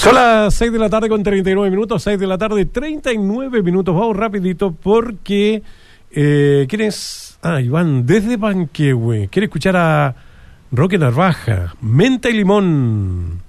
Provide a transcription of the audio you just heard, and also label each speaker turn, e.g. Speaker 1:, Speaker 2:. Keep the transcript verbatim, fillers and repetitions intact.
Speaker 1: Son las seis de la tarde con treinta y nueve minutos, seis de la tarde, treinta y nueve minutos. Vamos rapidito porque eh, ¿quiénes? Ah, Iván, desde Panquehue. Quiere escuchar a Roque Narvaja, Menta y Limón.